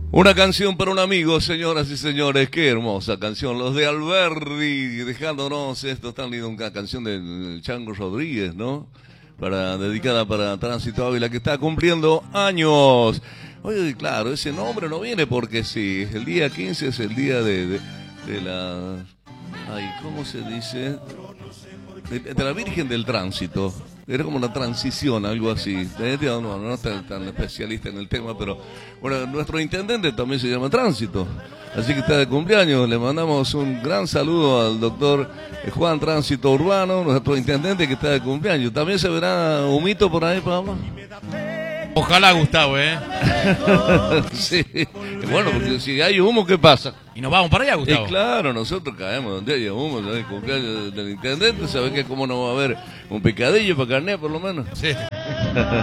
Una canción para un amigo, señoras y señores, qué hermosa canción, los de Alberdi, dejándonos esto tan lindo, una canción del Chango Rodríguez, ¿no? Dedicada para Tránsito Ávila, que está cumpliendo años. Oye, claro, ese nombre no viene porque sí, el día 15 es el día de la... Ay, ¿cómo se dice? De la Virgen del Tránsito. Era como una transición, algo así. No estoy tan especialista en el tema, pero bueno, nuestro intendente también se llama Tránsito. Así que está de cumpleaños. Le mandamos un gran saludo al doctor Juan Tránsito Urbano, nuestro intendente que está de cumpleaños. También se verá humito por ahí, papá. Ojalá, Gustavo, Sí. Bueno, porque si hay humo, ¿qué pasa? Y nos vamos para allá, Gustavo. Claro, nosotros caemos donde haya humo, ¿sabes? Cumpleaños del intendente, ¿sabes qué? ¿Cómo no va a haber un picadillo para carne, por lo menos? Sí.